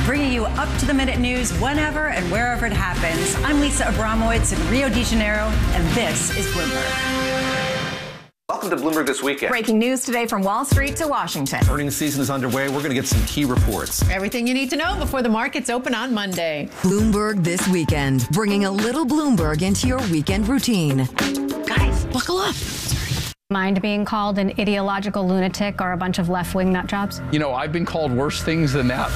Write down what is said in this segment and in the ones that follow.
bringing you up-to-the-minute news whenever and wherever it happens. I'm Lisa Abramowitz in Rio de Janeiro, and this is Bloomberg. Welcome to Bloomberg This Weekend. Breaking news today from Wall Street to Washington. Earnings season is underway. We're going to get some key reports. Everything you need to know before the markets open on Monday. Bloomberg This Weekend, bringing a little Bloomberg into your weekend routine. Guys, buckle up. Mind being called an ideological lunatic or a bunch of left-wing nut jobs? You know, I've been called worse things than that.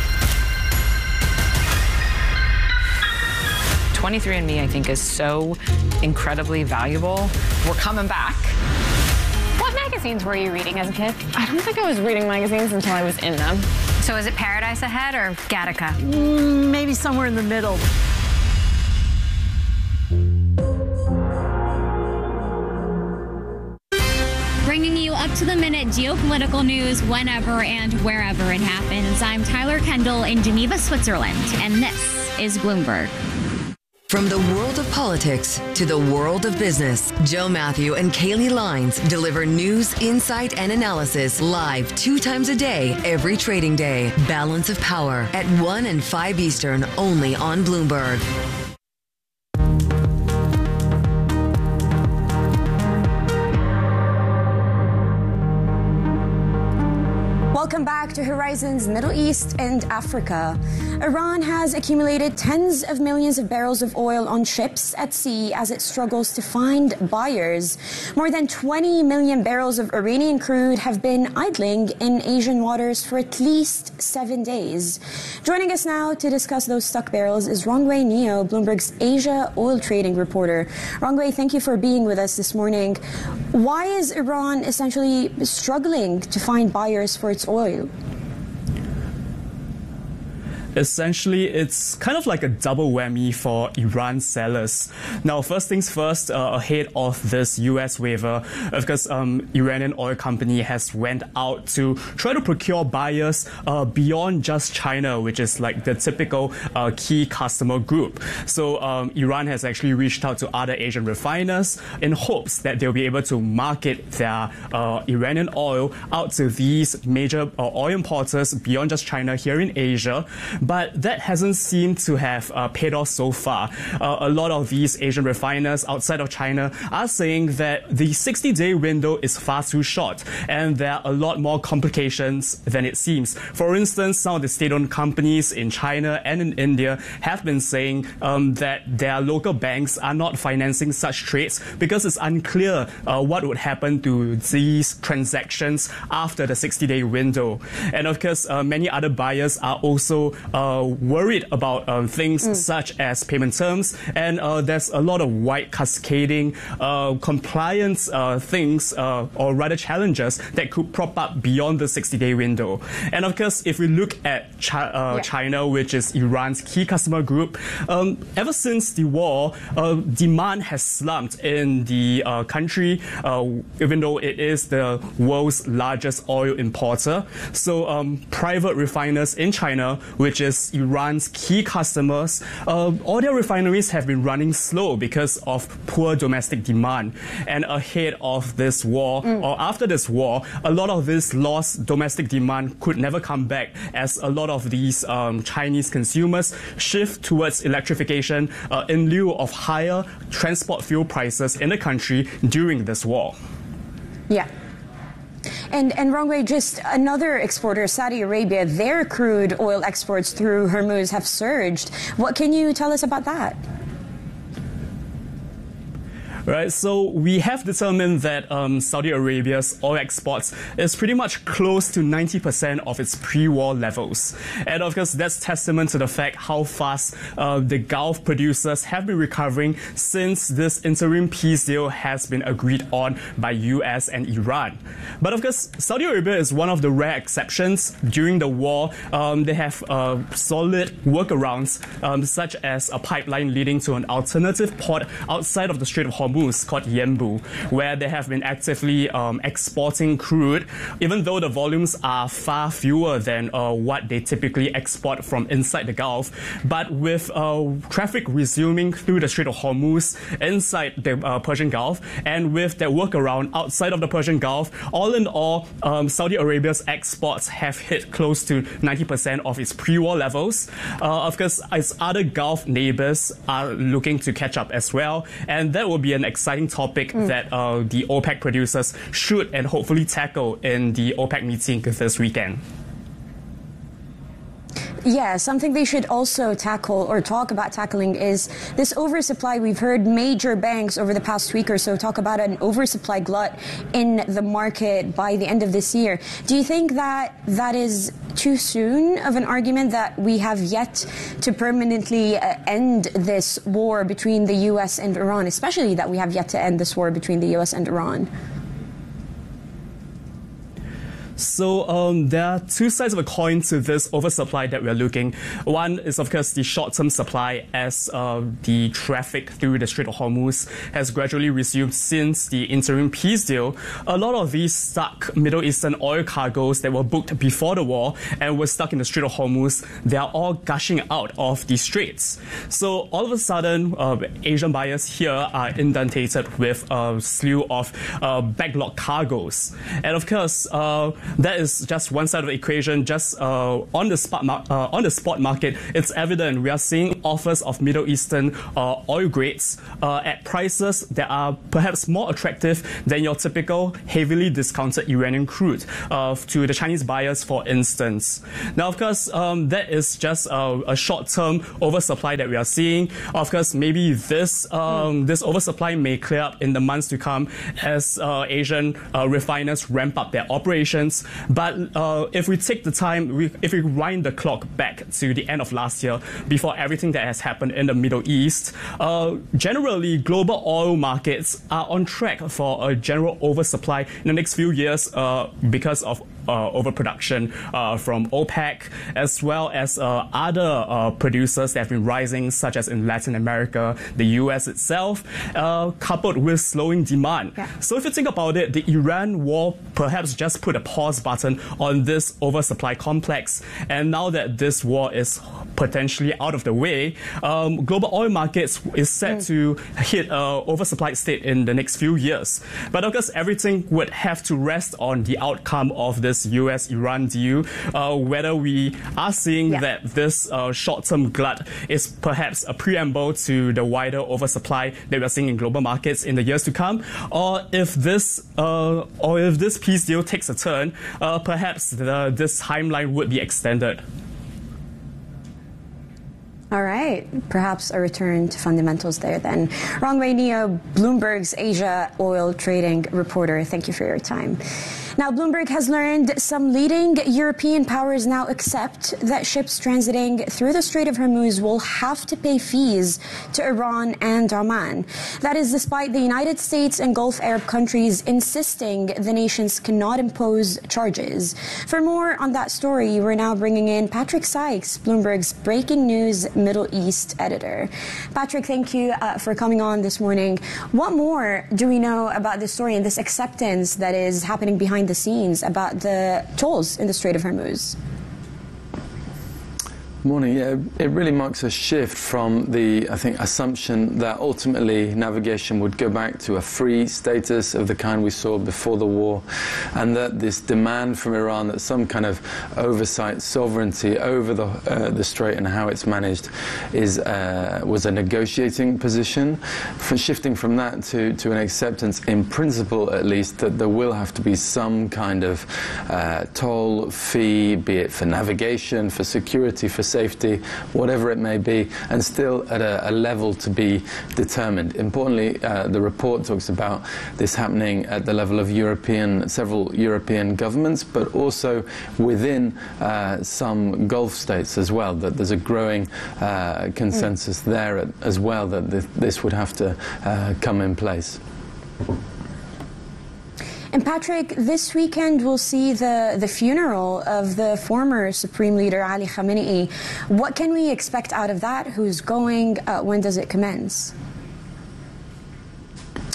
23andMe, I think, is so incredibly valuable. We're coming back. What magazines were you reading as a kid? I don't think I was reading magazines until I was in them. So is it Paradise Ahead or Gattaca? Maybe somewhere in the middle. Bringing you up-to-the-minute geopolitical news whenever and wherever it happens. I'm Tyler Kendall in Geneva, Switzerland, and this is Bloomberg. From the world of politics to the world of business, Joe Matthew and Kaylee Lines deliver news, insight, and analysis live 2 times a day, every trading day. Balance of Power at 1 and 5 Eastern, only on Bloomberg. Welcome back to Horizons Middle East and Africa. Iran has accumulated tens of millions of barrels of oil on ships at sea as it struggles to find buyers. More than 20 million barrels of Iranian crude have been idling in Asian waters for at least 7 days. Joining us now to discuss those stuck barrels is Rongwei Neo, Bloomberg's Asia oil trading reporter. Rongwei, thank you for being with us this morning. Why is Iran essentially struggling to find buyers for its oil? Essentially, it's kind of like a double whammy for Iran sellers. Now, first things first, ahead of this US waiver, of course, Iranian oil company has went out to try to procure buyers beyond just China, which is like the typical key customer group. So Iran has actually reached out to other Asian refiners in hopes that they'll be able to market their Iranian oil out to these major oil importers beyond just China here in Asia. But that hasn't seemed to have paid off so far. A lot of these Asian refiners outside of China are saying that the 60-day window is far too short, and there are a lot more complications than it seems. For instance, some of the state-owned companies in China and in India have been saying that their local banks are not financing such trades because it's unclear what would happen to these transactions after the 60-day window. And of course, many other buyers are also worried about things such as payment terms, and there's a lot of wide cascading compliance things, or rather challenges that could prop up beyond the 60-day window. And of course, if we look at China, which is Iran's key customer group, ever since the war, demand has slumped in the country, even though it is the world's largest oil importer. So private refiners in China, which is Iran's key customers, all their refineries have been running slow because of poor domestic demand. And ahead of this war, or after this war, a lot of this lost domestic demand could never come back, as a lot of these Chinese consumers shift towards electrification in lieu of higher transport fuel prices in the country during this war. Yeah. And Rongwei, just another exporter, Saudi Arabia, their crude oil exports through Hormuz have surged. What can you tell us about that? Right, so we have determined that Saudi Arabia's oil exports is pretty much close to 90% of its pre-war levels. And of course, that's testament to the fact how fast the Gulf producers have been recovering since this interim peace deal has been agreed on by US and Iran. But of course, Saudi Arabia is one of the rare exceptions. During the war, they have solid workarounds, such as a pipeline leading to an alternative port outside of the Strait of Hormuz, Hormuz called Yanbu, where they have been actively exporting crude, even though the volumes are far fewer than what they typically export from inside the Gulf. But with traffic resuming through the Strait of Hormuz inside the Persian Gulf, and with their workaround outside of the Persian Gulf, all in all, Saudi Arabia's exports have hit close to 90% of its pre-war levels. Of course, its other Gulf neighbors are looking to catch up as well, and that will be an exciting topic that the OPEC producers should and hopefully tackle in the OPEC meeting this weekend. Yeah, something they should also tackle or talk about tackling is this oversupply. We've heard major banks over the past week or so talk about an oversupply glut in the market by the end of this year. Do you think that that is too soon of an argument, that we have yet to permanently end this war between the U.S. and Iran, especially that we have yet to end this war between the U.S. and Iran? So there are two sides of a coin to this oversupply that we're looking. One is, of course, the short-term supply, as the traffic through the Strait of Hormuz has gradually resumed since the interim peace deal. A lot of these stuck Middle Eastern oil cargoes that were booked before the war and were stuck in the Strait of Hormuz, they are all gushing out of the straits. So all of a sudden, Asian buyers here are inundated with a slew of backlogged cargoes. And of course, that is just one side of the equation. Just on the spot market, it's evident we are seeing offers of Middle Eastern oil grades at prices that are perhaps more attractive than your typical heavily discounted Iranian crude to the Chinese buyers, for instance. Now, of course, that is just a short-term oversupply that we are seeing. Of course, maybe this oversupply may clear up in the months to come as Asian refiners ramp up their operations. But if we take the time, if we wind the clock back to the end of last year, before everything that has happened in the Middle East, generally global oil markets are on track for a general oversupply in the next few years because of overproduction from OPEC, as well as other producers that have been rising, such as in Latin America, the US itself, coupled with slowing demand. Yeah. So if you think about it, the Iran war perhaps just put a pause button on this oversupply complex. And now that this war is potentially out of the way, global oil markets is set to hit an oversupplied state in the next few years. But of course, everything would have to rest on the outcome of this US-Iran deal, whether we are seeing that this short-term glut is perhaps a preamble to the wider oversupply that we are seeing in global markets in the years to come, or if this peace deal takes a turn, perhaps this timeline would be extended. All right, perhaps a return to fundamentals there then. Rong Wei Neo, Bloomberg's Asia oil trading reporter, thank you for your time. Now, Bloomberg has learned some leading European powers now accept that ships transiting through the Strait of Hormuz will have to pay fees to Iran and Oman. That is despite the United States and Gulf Arab countries insisting the nations cannot impose charges. For more on that story, we're now bringing in Patrick Sykes, Bloomberg's breaking news Middle East editor. Patrick, thank you for coming on this morning. What more do we know about this story and this acceptance that is happening behind the scenes about the tolls in the Strait of Hormuz? Morning. Yeah, it really marks a shift from the, I think, assumption that ultimately navigation would go back to a free status of the kind we saw before the war, and that this demand from Iran that some kind of oversight sovereignty over the strait and how it's managed was a negotiating position. For shifting from that to an acceptance, in principle at least, that there will have to be some kind of toll fee, be it for navigation, for security, for safety, whatever it may be, and still at a level to be determined. Importantly, the report talks about this happening at the level of several European governments, but also within some Gulf states as well, that there's a growing consensus there as well that this would have to come in place. And Patrick, this weekend we'll see the funeral of the former Supreme Leader Ali Khamenei. What can we expect out of that? Who's going? When does it commence?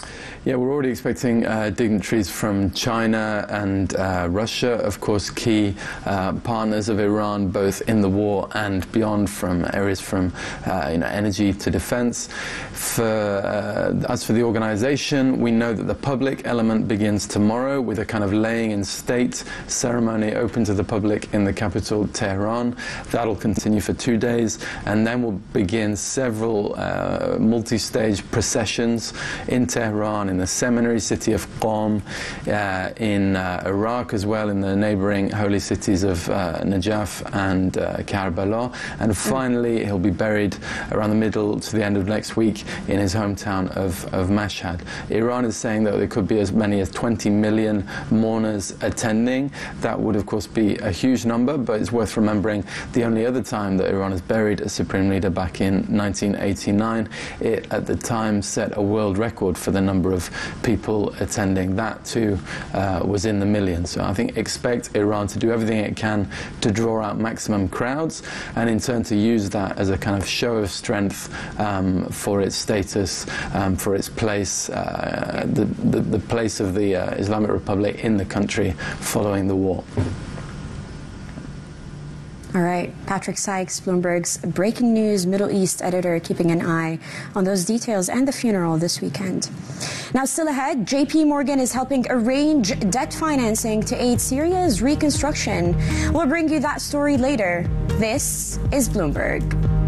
Yeah, we're already expecting dignitaries from China and Russia, of course, key partners of Iran, both in the war and beyond, from areas from energy to defense. As for the organization, we know that the public element begins tomorrow with a kind of laying in state ceremony open to the public in the capital, Tehran. That'll continue for 2 days, and then we'll begin several multi-stage processions in Tehran, in the seminary city of Qom, in Iraq as well, in the neighboring holy cities of Najaf and Karbala. And finally, he'll be buried around the middle to the end of next week in his hometown of Mashhad. Iran is saying that there could be as many as 20 million mourners attending. That would, of course, be a huge number, but it's worth remembering the only other time that Iran has buried a supreme leader back in 1989. It, at the time, set a world record for the number of people attending. That, too, was in the millions. So I think expect Iran to do everything it can to draw out maximum crowds, and in turn to use that as a kind of show of strength for its status, for its place, the place of the Islamic Republic in the country following the war. All right, Patrick Sykes, Bloomberg's Breaking News Middle East editor, keeping an eye on those details and the funeral this weekend. Now, still ahead, JP Morgan is helping arrange debt financing to aid Syria's reconstruction. We'll bring you that story later. This is Bloomberg.